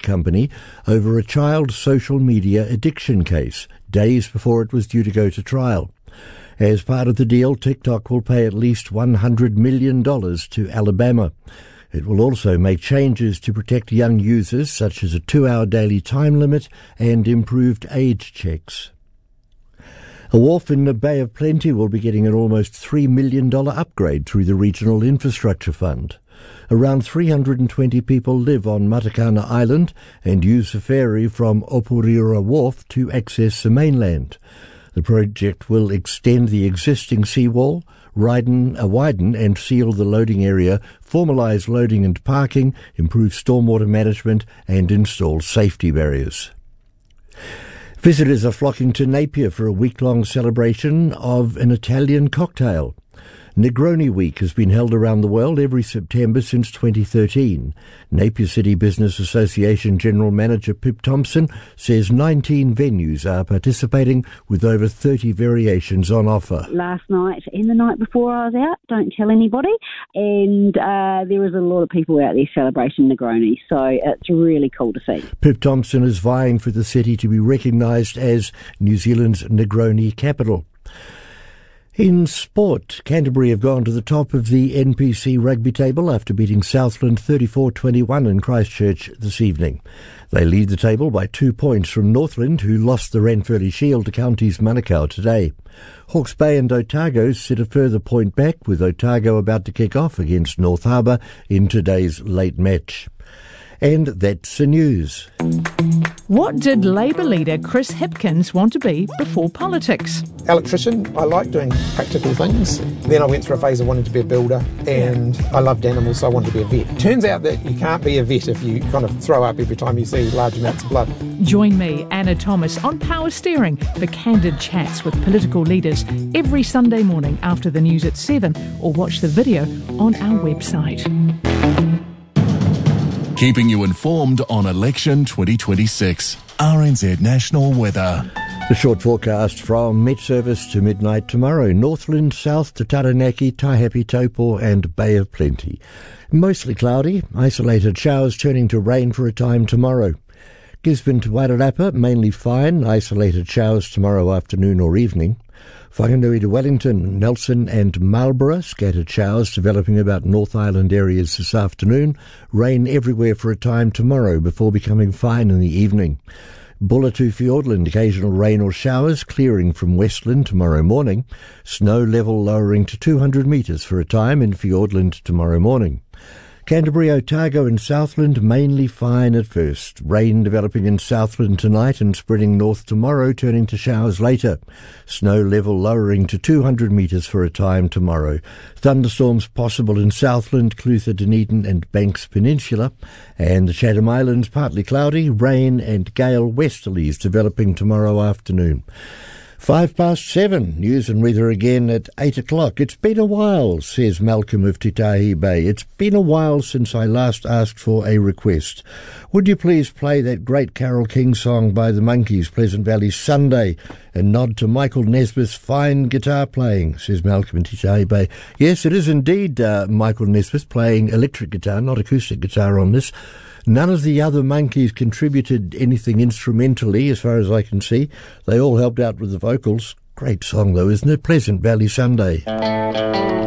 company over a child social media addiction case, days before it was due to go to trial. As part of the deal, TikTok will pay at least $100 million to Alabama. It will also make changes to protect young users, such as a 2-hour daily time limit and improved age checks. A wharf in the Bay of Plenty will be getting an almost $3 million upgrade through the Regional Infrastructure Fund. Around 320 people live on Matakana Island and use the ferry from Opurira Wharf to access the mainland. The project will extend the existing seawall, widen and seal the loading area, formalise loading and parking, improve stormwater management and install safety barriers. Visitors are flocking to Napier for a week-long celebration of an Italian cocktail. Negroni Week has been held around the world every September since 2013. Napier City Business Association General Manager Pip Thompson says 19 venues are participating with over 30 variations on offer. Last night and the night before I was out, don't tell anybody, and there was a lot of people out there celebrating Negroni, so it's really cool to see. Pip Thompson is vying for the city to be recognised as New Zealand's Negroni capital. In sport, Canterbury have gone to the top of the NPC rugby table after beating Southland 34-21 in Christchurch this evening. They lead the table by 2 points from Northland, who lost the Ranfurly Shield to Counties Manukau today. Hawke's Bay and Otago sit a further point back, with Otago about to kick off against North Harbour in today's late match. And that's the news. What did Labour leader Chris Hipkins want to be before politics? Electrician. I like doing practical things. Then I went through a phase of wanting to be a builder, and I loved animals, so I wanted to be a vet. Turns out that you can't be a vet if you kind of throw up every time you see large amounts of blood. Join me, Anna Thomas, on Power Steering for candid chats with political leaders every Sunday morning after the news at 7, or watch the video on our website. Keeping you informed on election 2026. RNZ National Weather. The short forecast from Met Service to midnight tomorrow. Northland, south to Taranaki, Taihape, Taupo and Bay of Plenty. Mostly cloudy, isolated showers turning to rain for a time tomorrow. Gisborne to Wairarapa, mainly fine, isolated showers tomorrow afternoon or evening. Whanganui to Wellington, Nelson and Marlborough, scattered showers developing about North Island areas this afternoon. Rain everywhere for a time tomorrow before becoming fine in the evening. Bulla to Fiordland, occasional rain or showers, clearing from Westland tomorrow morning. Snow level lowering to 200 metres for a time in Fiordland tomorrow morning. Canterbury, Otago and Southland mainly fine at first. Rain developing in Southland tonight and spreading north tomorrow, turning to showers later. Snow level lowering to 200 metres for a time tomorrow. Thunderstorms possible in Southland, Clutha, Dunedin and Banks Peninsula. And the Chatham Islands partly cloudy, rain and gale westerlies developing tomorrow afternoon. 7:05, news and weather again at 8 o'clock. It's been a while, says Malcolm of Titahi Bay. It's been a while since I last asked for a request. Would you please play that great Carole King song by the Monkees, Pleasant Valley Sunday, and nod to Michael Nesbitt's fine guitar playing, says Malcolm in Titahi Bay. Yes, it is indeed Michael Nesbitt playing electric guitar, not acoustic guitar on this. None of the other Monkees contributed anything instrumentally, as far as I can see. They all helped out with the vocals. Great song, though, isn't it? Pleasant Valley Sunday.